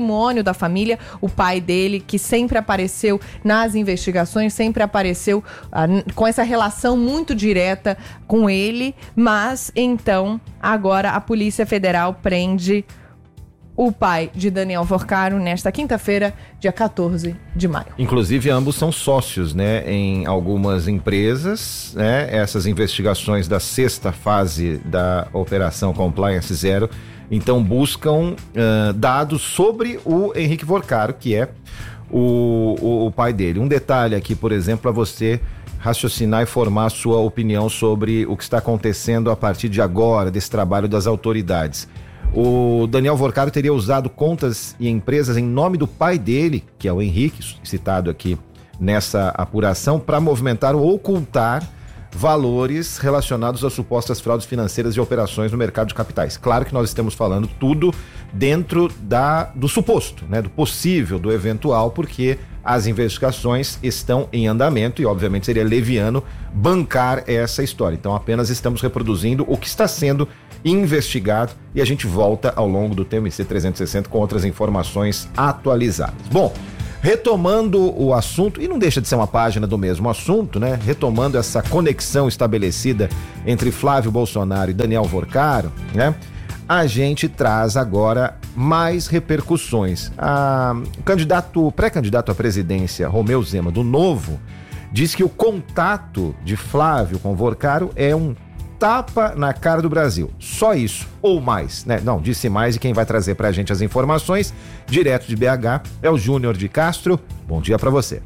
patrimônio da família. O pai dele, que sempre apareceu nas investigações, sempre apareceu com essa relação muito direta com ele, mas então agora a Polícia Federal prende o pai de Daniel Vorcaro nesta quinta-feira, dia 14 de maio. Inclusive, ambos são sócios, né, em algumas empresas, né? Essas investigações da 6ª fase da Operação Compliance Zero, então buscam dados sobre o Henrique Vorcaro, que é o pai dele. Um detalhe aqui, por exemplo, para você raciocinar e formar a sua opinião sobre o que está acontecendo a partir de agora, desse trabalho das autoridades. O Daniel Vorcaro teria usado contas e empresas em nome do pai dele, que é o Henrique, citado aqui nessa apuração, para movimentar ou ocultar valores relacionados a supostas fraudes financeiras e operações no mercado de capitais. Claro que nós estamos falando tudo dentro do suposto, né, do possível, do eventual, porque as investigações estão em andamento e, obviamente, seria leviano bancar essa história. Então, apenas estamos reproduzindo o que está sendo investigado e a gente volta ao longo do TMC 360 com outras informações atualizadas. Bom, retomando o assunto, e não deixa de ser uma página do mesmo assunto, né? Retomando essa conexão estabelecida entre Flávio Bolsonaro e Daniel Vorcaro, né? A gente traz agora mais repercussões. O pré-candidato à presidência, Romeu Zema, do Novo, diz que o contato de Flávio com Vorcaro é um tapa na cara do Brasil. Só isso, ou mais, né? Não, disse mais, e quem vai trazer pra gente as informações, direto de BH, é o Júnior de Castro. Bom dia pra você.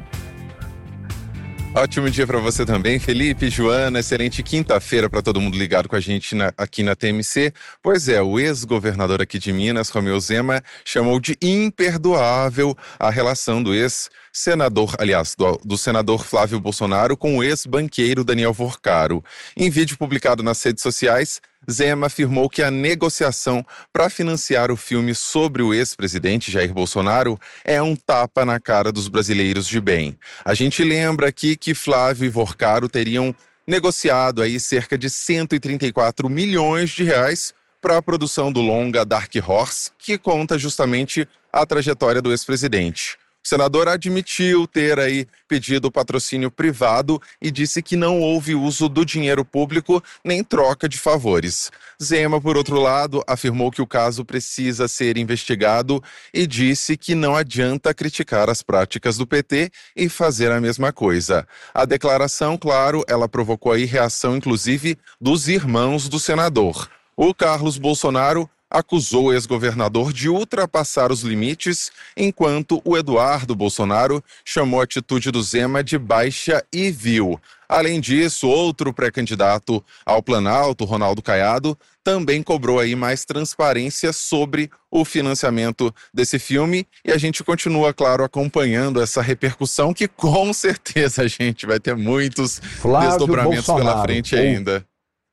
Ótimo dia para você também, Felipe, Joana, excelente quinta-feira para todo mundo ligado com a gente aqui na TMC. Pois é, o ex-governador aqui de Minas, Romeu Zema, chamou de imperdoável a relação do ex-senador, aliás, do senador Flávio Bolsonaro com o ex-banqueiro Daniel Vorcaro. Em vídeo publicado nas redes sociais, Zema afirmou que a negociação para financiar o filme sobre o ex-presidente Jair Bolsonaro é um tapa na cara dos brasileiros de bem. A gente lembra aqui que Flávio e Vorcaro teriam negociado aí cerca de 134 milhões de reais para a produção do longa Dark Horse, que conta justamente a trajetória do ex-presidente. O senador admitiu ter aí pedido patrocínio privado e disse que não houve uso do dinheiro público nem troca de favores. Zema, por outro lado, afirmou que o caso precisa ser investigado e disse que não adianta criticar as práticas do PT e fazer a mesma coisa. A declaração, claro, ela provocou aí reação inclusive dos irmãos do senador. O Carlos Bolsonaro acusou o ex-governador de ultrapassar os limites, enquanto o Eduardo Bolsonaro chamou a atitude do Zema de baixa e vil. Além disso, outro pré-candidato ao Planalto, Ronaldo Caiado, também cobrou aí mais transparência sobre o financiamento desse filme e a gente continua, claro, acompanhando essa repercussão que com certeza a gente vai ter muitos desdobramentos pela frente ainda.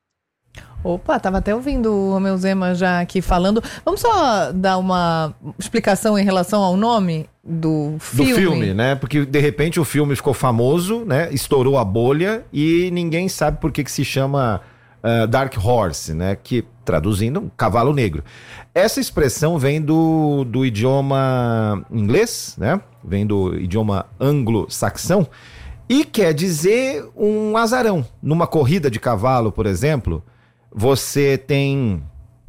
Opa, tava até ouvindo o Romeu Zema já aqui falando. Vamos só dar uma explicação em relação ao nome do filme? Do filme, né? Porque de repente o filme ficou famoso, né? Estourou a bolha e ninguém sabe por que se chama Dark Horse, né? Que, traduzindo, cavalo negro. Essa expressão vem do idioma inglês, né? Vem do idioma anglo-saxão e quer dizer um azarão. Numa corrida de cavalo, por exemplo, você tem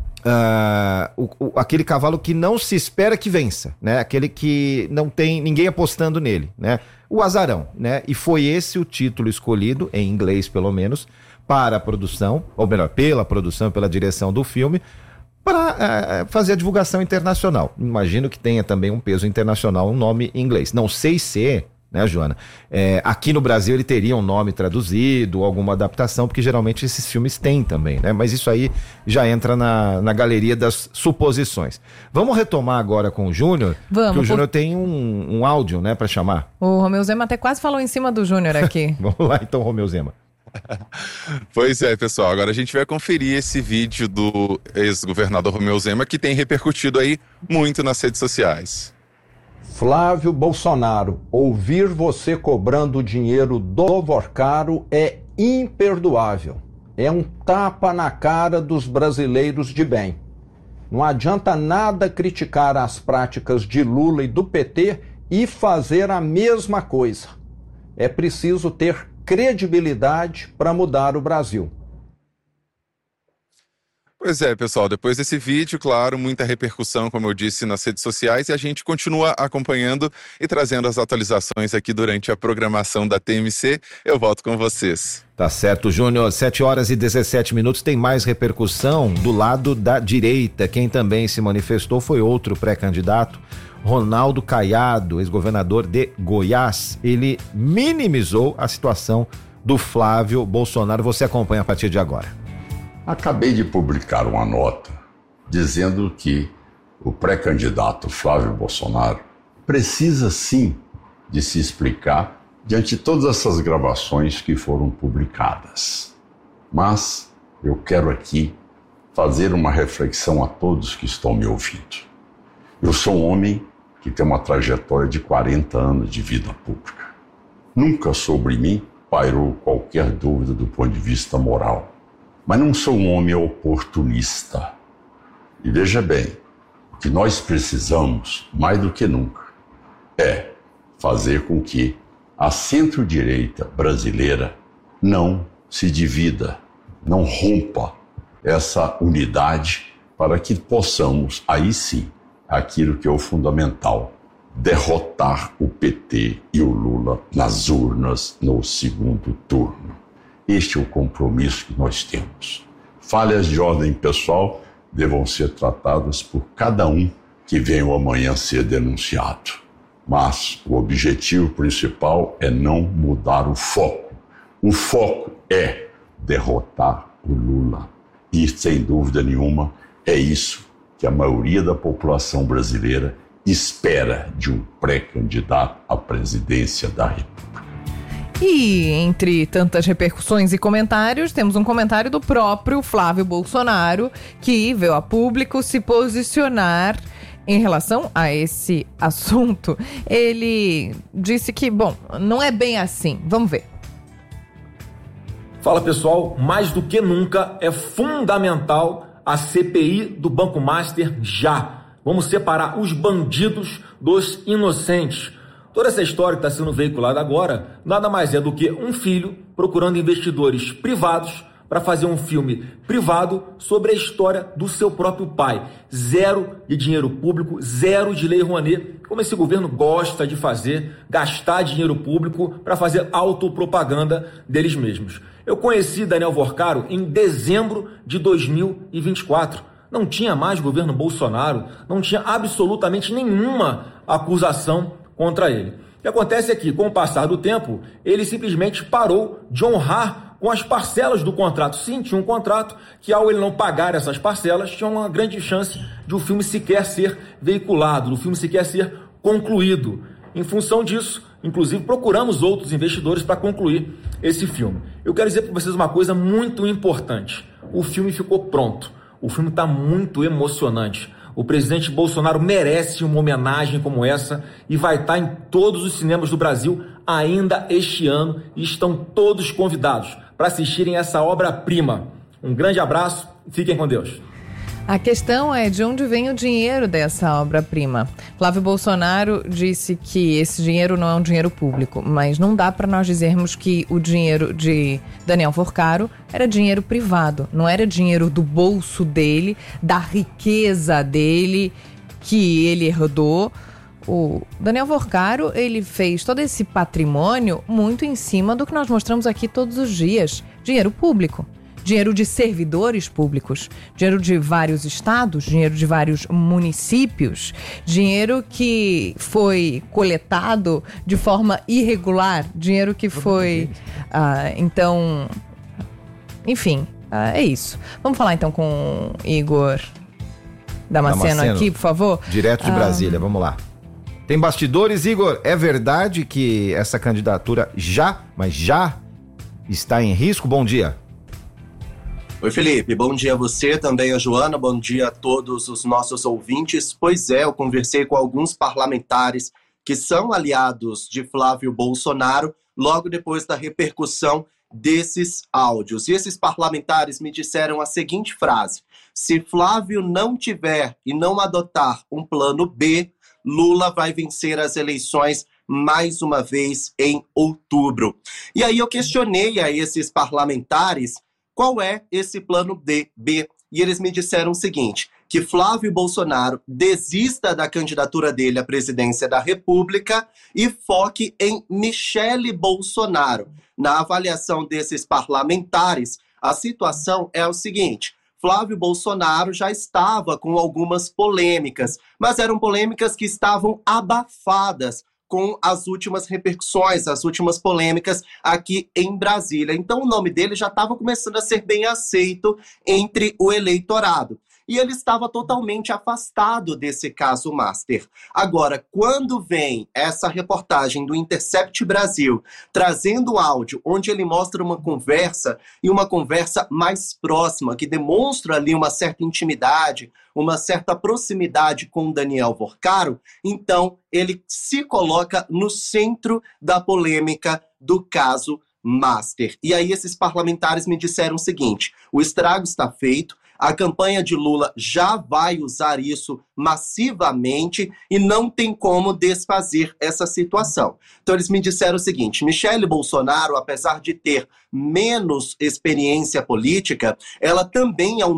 aquele cavalo que não se espera que vença, né? Aquele que não tem ninguém apostando nele, né? O azarão, né? E foi esse o título escolhido, em inglês pelo menos, para a produção, ou melhor, pela produção e pela direção do filme, para fazer a divulgação internacional. Imagino que tenha também um peso internacional, um nome em inglês. Não sei se, né, Joana? Aqui no Brasil ele teria um nome traduzido, alguma adaptação, porque geralmente esses filmes têm também, né? Mas isso aí já entra na galeria das suposições. Vamos retomar agora com o Júnior, porque o Júnior tem um áudio, né, para chamar. O Romeu Zema até quase falou em cima do Júnior aqui. Vamos lá então, Romeu Zema. Pois é, pessoal, agora a gente vai conferir esse vídeo do ex-governador Romeu Zema, que tem repercutido aí muito nas redes sociais. Flávio Bolsonaro, ouvir você cobrando dinheiro do Vorcaro é imperdoável. É um tapa na cara dos brasileiros de bem. Não adianta nada criticar as práticas de Lula e do PT e fazer a mesma coisa. É preciso ter credibilidade para mudar o Brasil. Pois é, pessoal, depois desse vídeo, claro, muita repercussão, como eu disse, nas redes sociais, e a gente continua acompanhando e trazendo as atualizações aqui durante a programação da TMC. Eu volto com vocês. Tá certo, Júnior. 7h17, tem mais repercussão do lado da direita. Quem também se manifestou foi outro pré-candidato, Ronaldo Caiado, ex-governador de Goiás. Ele minimizou a situação do Flávio Bolsonaro. Você acompanha a partir de agora. Acabei de publicar uma nota dizendo que o pré-candidato Flávio Bolsonaro precisa sim de se explicar diante de todas essas gravações que foram publicadas. Mas eu quero aqui fazer uma reflexão a todos que estão me ouvindo. Eu sou um homem que tem uma trajetória de 40 anos de vida pública. Nunca sobre mim pairou qualquer dúvida do ponto de vista moral. Mas não sou um homem oportunista. E veja bem, o que nós precisamos, mais do que nunca, é fazer com que a centro-direita brasileira não se divida, não rompa essa unidade para que possamos, aí sim, aquilo que é o fundamental, derrotar o PT e o Lula nas urnas no segundo turno. Este é o compromisso que nós temos. Falhas de ordem pessoal devam ser tratadas por cada um que venha amanhã ser denunciado. Mas o objetivo principal é não mudar o foco. O foco é derrotar o Lula. E, sem dúvida nenhuma, é isso que a maioria da população brasileira espera de um pré-candidato à presidência da República. E entre tantas repercussões e comentários, temos um comentário do próprio Flávio Bolsonaro, que veio a público se posicionar em relação a esse assunto. Ele disse que, bom, não é bem assim. Vamos ver. Fala, pessoal, mais do que nunca é fundamental a CPI do Banco Master já. Vamos separar os bandidos dos inocentes. Toda essa história que está sendo veiculada agora nada mais é do que um filho procurando investidores privados para fazer um filme privado sobre a história do seu próprio pai. Zero de dinheiro público, zero de lei Rouanet, como esse governo gosta de fazer, gastar dinheiro público para fazer autopropaganda deles mesmos. Eu conheci Daniel Vorcaro em dezembro de 2024. Não tinha mais governo Bolsonaro, não tinha absolutamente nenhuma acusação contra ele. O que acontece é que, com o passar do tempo, ele simplesmente parou de honrar com as parcelas do contrato. Sim, tinha um contrato que, ao ele não pagar essas parcelas, tinha uma grande chance de o filme sequer ser veiculado, do filme sequer ser concluído. Em função disso, inclusive, procuramos outros investidores para concluir esse filme. Eu quero dizer para vocês uma coisa muito importante. O filme ficou pronto. O filme está muito emocionante. O presidente Bolsonaro merece uma homenagem como essa e vai estar em todos os cinemas do Brasil ainda este ano e estão todos convidados para assistirem essa obra-prima. Um grande abraço e fiquem com Deus. A questão é de onde vem o dinheiro dessa obra-prima. Flávio Bolsonaro disse que esse dinheiro não é um dinheiro público, mas não dá para nós dizermos que o dinheiro de Daniel Vorcaro era dinheiro privado, não era dinheiro do bolso dele, da riqueza dele que ele herdou. O Daniel Vorcaro, ele fez todo esse patrimônio muito em cima do que nós mostramos aqui todos os dias, dinheiro público. Dinheiro de servidores públicos, dinheiro de vários estados, dinheiro de vários municípios, dinheiro que foi coletado de forma irregular, dinheiro que foi... então, enfim, é isso. Vamos falar então com Igor Damasceno aqui, por favor? Direto de Brasília, vamos lá. Tem bastidores, Igor. É verdade que essa candidatura já está em risco? Bom dia. Oi, Felipe, bom dia a você, também a Joana, bom dia a todos os nossos ouvintes. Pois é, eu conversei com alguns parlamentares que são aliados de Flávio Bolsonaro logo depois da repercussão desses áudios. E esses parlamentares me disseram a seguinte frase: se Flávio não tiver e não adotar um plano B, Lula vai vencer as eleições mais uma vez em outubro. E aí eu questionei a esses parlamentares qual é esse plano B. E eles me disseram o seguinte: que Flávio Bolsonaro desista da candidatura dele à presidência da República e foque em Michele Bolsonaro. Na avaliação desses parlamentares, a situação é o seguinte: Flávio Bolsonaro já estava com algumas polêmicas, mas eram polêmicas que estavam abafadas com as últimas repercussões, as últimas polêmicas aqui em Brasília. Então o nome dele já estava começando a ser bem aceito entre o eleitorado. E ele estava totalmente afastado desse caso Master. Agora, quando vem essa reportagem do Intercept Brasil, trazendo áudio onde ele mostra uma conversa, e uma conversa mais próxima, que demonstra ali uma certa intimidade, uma certa proximidade com Daniel Vorcaro, então ele se coloca no centro da polêmica do caso Master. E aí esses parlamentares me disseram o seguinte: o estrago está feito, a campanha de Lula já vai usar isso massivamente e não tem como desfazer essa situação. Então eles me disseram o seguinte: Michele Bolsonaro, apesar de ter menos experiência política, ela também é um